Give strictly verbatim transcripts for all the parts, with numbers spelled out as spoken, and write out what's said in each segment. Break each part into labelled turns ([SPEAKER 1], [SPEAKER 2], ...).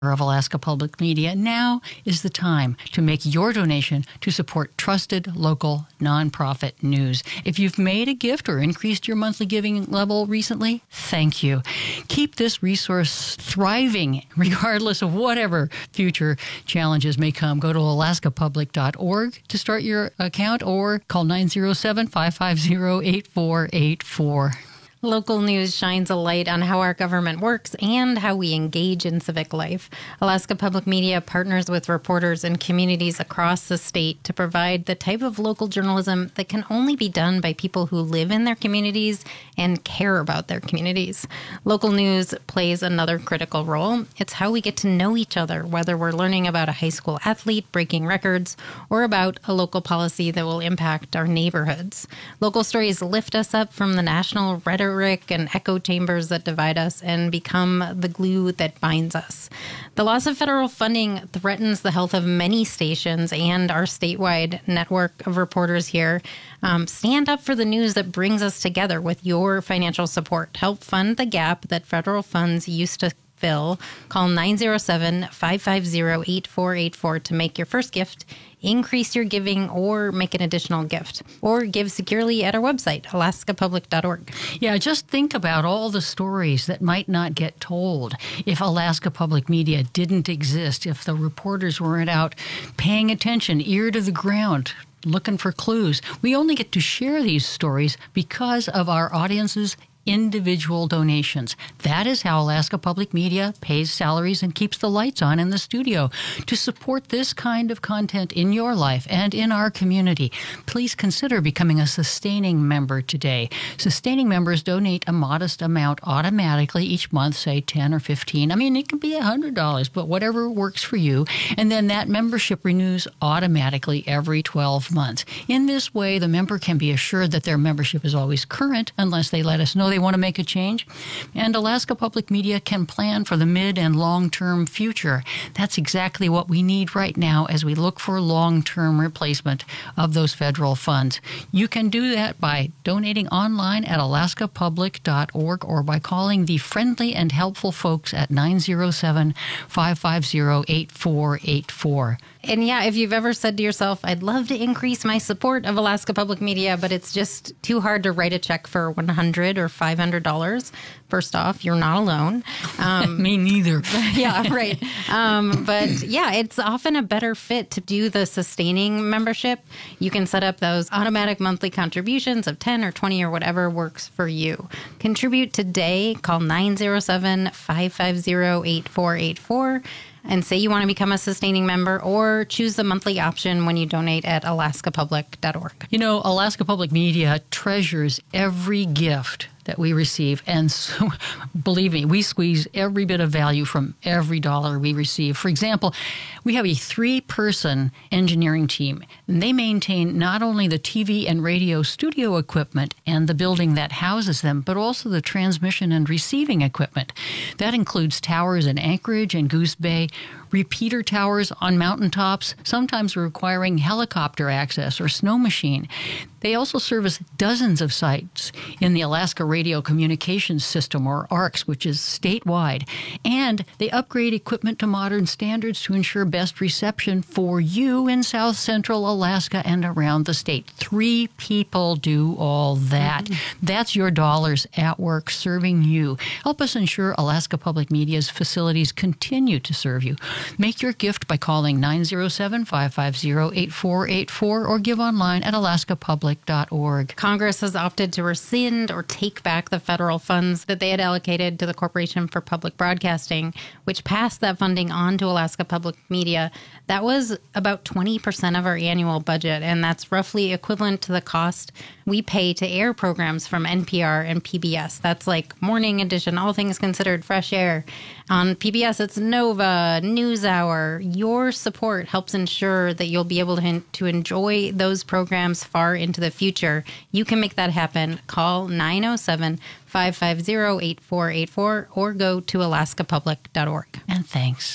[SPEAKER 1] of Alaska Public Media, now is the time to make your donation to support trusted local nonprofit news. If you've made a gift or increased your monthly giving level recently, thank you. Keep this resource thriving regardless of whatever future challenges may come. Go to alaska public dot org to start your account or call nine zero seven, five five zero, eight four eight four.
[SPEAKER 2] Local news shines a light on how our government works and how we engage in civic life. Alaska Public Media partners with reporters in communities across the state to provide the type of local journalism that can only be done by people who live in their communities and care about their communities. Local news plays another critical role. It's how we get to know each other, whether we're learning about a high school athlete breaking records or about a local policy that will impact our neighborhoods. Local stories lift us up from the national rhetoric and echo chambers that divide us and become the glue that binds us. The loss of federal funding threatens the health of many stations and our statewide network of reporters here. Um, stand up for the news that brings us together with your financial support. Help fund the gap that federal funds used to fill. Call nine zero seven, five five zero, eight four eight four to make your first gift, increase your giving, or make an additional gift. Or give securely at our website, alaska public dot org.
[SPEAKER 1] Yeah, just think about all the stories that might not get told if Alaska Public Media didn't exist, if the reporters weren't out paying attention, ear to the ground, looking for clues. We only get to share these stories because of our audience's individual donations. That is how Alaska Public Media pays salaries and keeps the lights on in the studio. To support this kind of content in your life and in our community, please consider becoming a sustaining member today. Sustaining members donate a modest amount automatically each month, say ten or fifteen. I mean, it can be one hundred dollars, but whatever works for you. And then that membership renews automatically every twelve months. In this way, the member can be assured that their membership is always current unless they let us know they want to make a change. And Alaska Public Media can plan for the mid and long-term future. That's exactly what we need right now as we look for long-term replacement of those federal funds. You can do that by donating online at alaska public dot org or by calling the friendly and helpful folks at nine zero seven, five five zero, eight four eight four.
[SPEAKER 2] And yeah, if you've ever said to yourself, I'd love to increase my support of Alaska Public Media, but it's just too hard to write a check for one hundred dollars or five hundred dollars. First off, you're not alone.
[SPEAKER 1] Um, Me neither.
[SPEAKER 2] Yeah, right. Um, but yeah, it's often a better fit to do the sustaining membership. You can set up those automatic monthly contributions of ten or twenty or whatever works for you. Contribute today. Call nine zero seven, five five zero, eight four eight four. And say you want to become a sustaining member, or choose the monthly option when you donate at alaska public dot org.
[SPEAKER 1] You know, Alaska Public Media treasures every gift that we receive. And so, believe me, we squeeze every bit of value from every dollar we receive. For example, we have a three-person engineering team, and they maintain not only the T V and radio studio equipment and the building that houses them, but also the transmission and receiving equipment. That includes towers in Anchorage and Goose Bay, repeater towers on mountaintops, sometimes requiring helicopter access or snow machine. They also service dozens of sites in the Alaska Radio Communications System, or A R C S, which is statewide. And they upgrade equipment to modern standards to ensure best reception for you in South Central Alaska and around the state. Three people do all that. Mm-hmm. That's your dollars at work serving you. Help us ensure Alaska Public Media's facilities continue to serve you. Make your gift by calling nine zero seven, five five zero, eight four eight four or give online at alaska public dot org.
[SPEAKER 2] Congress has opted to rescind or take back the federal funds that they had allocated to the Corporation for Public Broadcasting, which passed that funding on to Alaska Public Media. That was about twenty percent of our annual budget, and that's roughly equivalent to the cost we pay to air programs from N P R and P B S. That's like Morning Edition, All Things Considered, Fresh Air. On P B S, it's Nova, NewsHour. Your support helps ensure that you'll be able to, to enjoy those programs far into the future. You can make that happen. Call nine oh seven, five five zero, eight four eight four or go to alaska public dot org.
[SPEAKER 1] And thanks.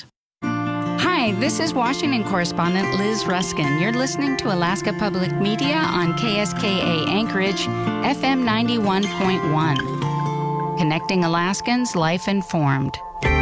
[SPEAKER 3] Hi, this is Washington correspondent Liz Ruskin. You're listening to Alaska Public Media on K S K A Anchorage, F M ninety-one point one. Connecting Alaskans, life informed.